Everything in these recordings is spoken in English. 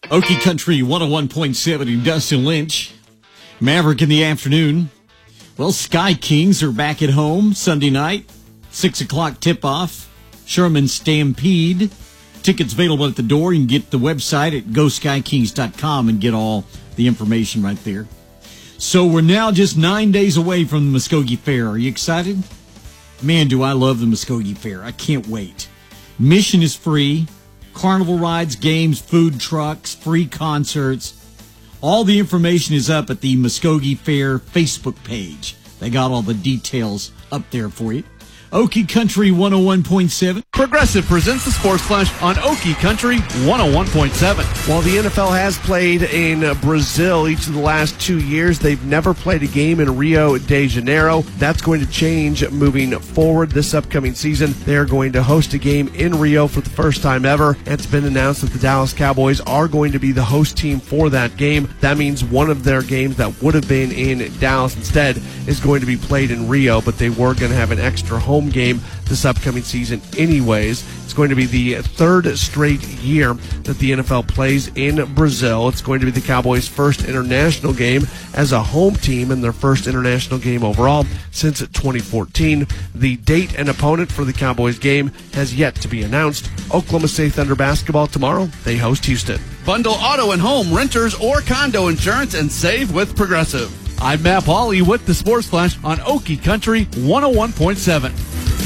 Okie Country 101.7 in Dustin Lynch. Maverick in the afternoon. Well, Sky Kings are back at home Sunday night. 6 o'clock tip-off. Sherman Stampede. Tickets available at the door. You can get the website at GoSkyKings.com and get all the information right there. So we're now just 9 days away from the Muskogee Fair. Are you excited? Man, do I love the Muskogee Fair. I can't wait. Mission is free. Carnival rides, games, food trucks, free concerts. All the information is up at the Muskogee Fair Facebook page. They got all the details up there for you. Okie Country 101.7. Progressive presents the Sports Flash on Okie Country 101.7. While the NFL has played in Brazil each of the last 2 years, they've never played a game in Rio de Janeiro. That's going to change moving forward this upcoming season. They're going to host a game in Rio for the first time ever. It's been announced that the Dallas Cowboys are going to be the host team for that game. That means one of their games that would have been in Dallas instead is going to be played in Rio, but they were going to have an extra home game this upcoming season anyways. It's going to be the third straight year that the NFL plays in Brazil. It's going to be the Cowboys' first international game as a home team and their first international game overall since 2014. The date and opponent for the Cowboys game has yet to be announced. Oklahoma State Thunder basketball tomorrow. They host Houston. Bundle auto and home, renters, or condo insurance and save with Progressive. I'm Matt Pauley with the Sports Flash on Okie Country 101.7.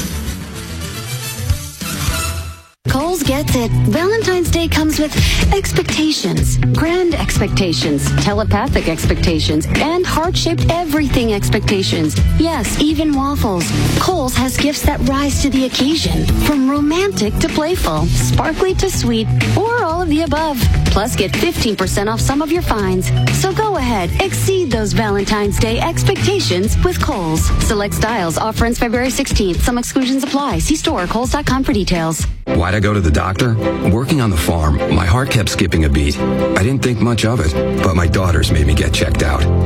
Kohl's gets it. Valentine's Day comes with expectations. Grand expectations, telepathic expectations, and heart-shaped everything expectations. Yes, even waffles. Kohl's has gifts that rise to the occasion. From romantic to playful, sparkly to sweet, or all of the above. Plus, get 15% off some of your finds. So go ahead, exceed those Valentine's Day expectations with Kohl's. Select styles offer ends February 16th. Some exclusions apply. See store Kohls.com for details. Why'd I go to the doctor? Working on the farm, my heart kept skipping a beat. I didn't think much of it, but my daughters made me get checked out.